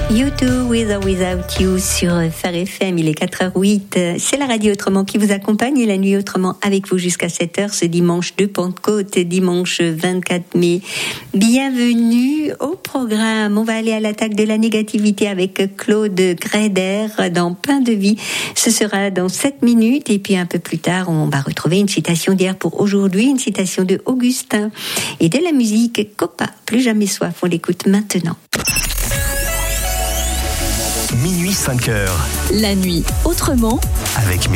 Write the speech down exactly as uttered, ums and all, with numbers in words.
You Do With or Without You sur Phare F M, il est quatre heures huit. C'est la radio Autrement qui vous accompagne et la nuit Autrement avec vous jusqu'à sept heures ce dimanche de Pentecôte, dimanche vingt-quatre mai. Bienvenue au programme. On va aller à l'attaque de la négativité avec Claude Greider dans Pain de Vie. Ce sera dans sept minutes et puis un peu plus tard, on va retrouver une citation d'hier pour aujourd'hui, une citation de Augustin et de la musique Copa. Plus jamais soif, on l'écoute maintenant. Minuit cinq heures. La nuit Autrement avec